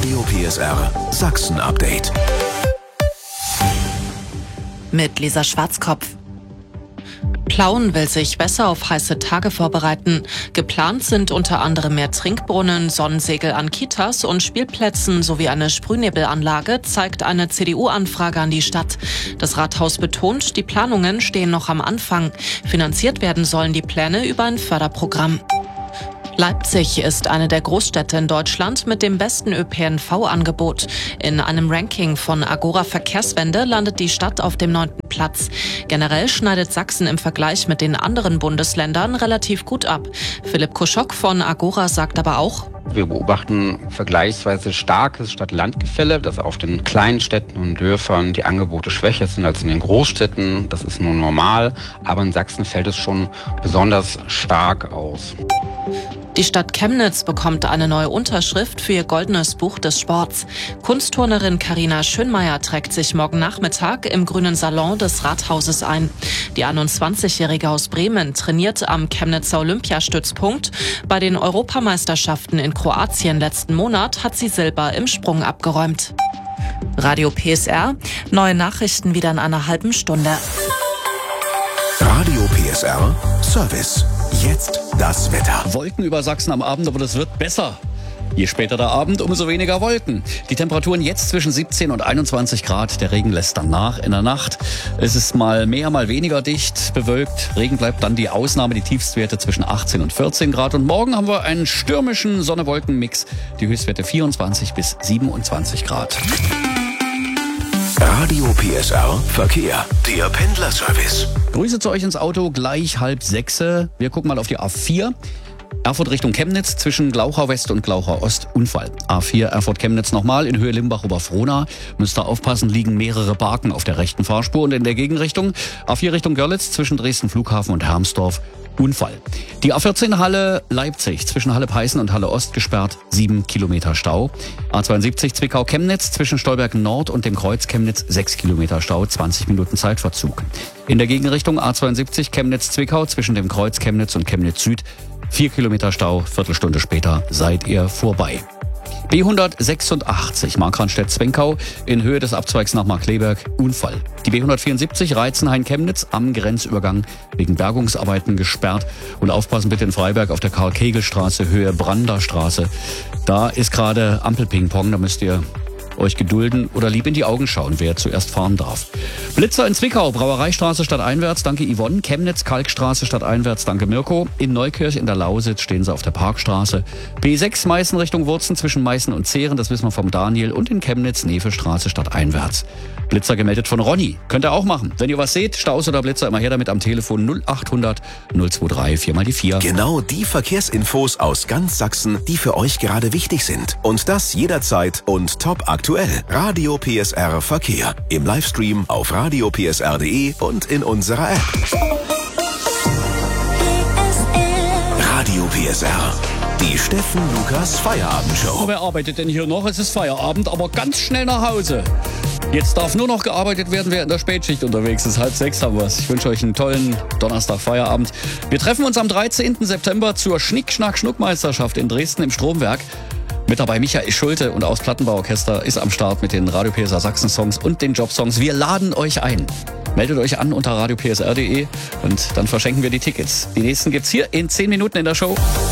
Radio PSR Sachsen-Update. Mit Lisa Schwarzkopf. Plauen will sich besser auf heiße Tage vorbereiten. Geplant sind unter anderem mehr Trinkbrunnen, Sonnensegel an Kitas und Spielplätzen sowie eine Sprühnebelanlage, zeigt eine CDU-Anfrage an die Stadt. Das Rathaus betont, die Planungen stehen noch am Anfang. Finanziert werden sollen die Pläne über ein Förderprogramm. Leipzig ist eine der Großstädte in Deutschland mit dem besten ÖPNV-Angebot. In einem Ranking von Agora Verkehrswende landet die Stadt auf dem 9. Platz. Generell schneidet Sachsen im Vergleich mit den anderen Bundesländern relativ gut ab. Philipp Koschok von Agora sagt aber auch: Wir beobachten vergleichsweise starkes Stadt-Land-Gefälle, dass auf den kleinen Städten und Dörfern die Angebote schwächer sind als in den Großstädten. Das ist nun normal, aber in Sachsen fällt es schon besonders stark aus. Die Stadt Chemnitz bekommt eine neue Unterschrift für ihr goldenes Buch des Sports. Kunstturnerin Carina Schönmeier trägt sich morgen Nachmittag im grünen Salon des Rathauses ein. Die 21-Jährige aus Bremen trainiert am Chemnitzer Olympiastützpunkt. Bei den Europameisterschaften in Kroatien letzten Monat hat sie Silber im Sprung abgeräumt. Radio PSR, neue Nachrichten wieder in einer halben Stunde. Radio PSR Service. Jetzt das Wetter. Wolken über Sachsen am Abend, aber das wird besser. Je später der Abend, umso weniger Wolken. Die Temperaturen jetzt zwischen 17 und 21 Grad. Der Regen lässt dann nach in der Nacht. Es ist mal mehr, mal weniger dicht bewölkt. Regen bleibt dann die Ausnahme, die Tiefstwerte zwischen 18 und 14 Grad. Und morgen haben wir einen stürmischen Sonne-Wolken-Mix. Die Höchstwerte 24 bis 27 Grad. Radio PSR Verkehr, der Pendlerservice. Grüße zu euch ins Auto, gleich 5:30. Wir gucken mal auf die A4. Erfurt Richtung Chemnitz zwischen Glauchau West und Glauchau Ost Unfall. A4 Erfurt Chemnitz nochmal in Höhe Limbach-Oberfrohna. Müsst ihr aufpassen, liegen mehrere Barken auf der rechten Fahrspur und in der Gegenrichtung. A4 Richtung Görlitz zwischen Dresden Flughafen und Hermsdorf. Unfall. Die A14 Halle Leipzig zwischen Halle Peißen und Halle Ost gesperrt, 7 Kilometer Stau. A72 Zwickau Chemnitz zwischen Stolberg Nord und dem Kreuz Chemnitz 6 Kilometer Stau, 20 Minuten Zeitverzug. In der Gegenrichtung A72 Chemnitz Zwickau zwischen dem Kreuz Chemnitz und Chemnitz Süd 4 Kilometer Stau, Viertelstunde später seid ihr vorbei. B186 Markranstädt-Zwenkau in Höhe des Abzweigs nach Markkleeberg, Unfall. Die B174 Reizenhain-Chemnitz am Grenzübergang wegen Bergungsarbeiten gesperrt. Und aufpassen bitte in Freiberg auf der Karl-Kegel-Straße, Höhe Branderstraße. Da ist gerade Ampelping-Pong, da müsst ihr euch gedulden oder lieb in die Augen schauen, wer zuerst fahren darf. Blitzer in Zwickau, Brauereistraße stadteinwärts, danke Yvonne. Chemnitz, Kalkstraße stadteinwärts, danke Mirko. In Neukirch in der Lausitz stehen sie auf der Parkstraße. B6 Meißen Richtung Wurzen zwischen Meißen und Zehren, das wissen wir vom Daniel. Und in Chemnitz, Nevestraße stadteinwärts. Blitzer gemeldet von Ronny. Könnt ihr auch machen. Wenn ihr was seht, Staus oder Blitzer, immer her damit am Telefon 0800 023 4x4. Genau die Verkehrsinfos aus ganz Sachsen, die für euch gerade wichtig sind. Und das jederzeit und top aktuell. Radio PSR Verkehr. Im Livestream auf radiopsr.de und in unserer App. Radio PSR. Die Steffen Lukas Feierabendshow. Wer arbeitet denn hier noch? Es ist Feierabend, aber ganz schnell nach Hause. Jetzt darf nur noch gearbeitet werden, wer in der Spätschicht unterwegs ist. 5:30 haben wir es. Ich wünsche euch einen tollen Donnerstag-Feierabend. Wir treffen uns am 13. September zur Schnick-Schnack-Schnuck-Meisterschaft in Dresden im Stromwerk. Mit dabei Michael Schulte und aus Plattenbauorchester ist am Start mit den Radio PSR Sachsen-Songs und den Job-Songs. Wir laden euch ein. Meldet euch an unter radiopsr.de und dann verschenken wir die Tickets. Die nächsten gibt's hier in 10 Minuten in der Show.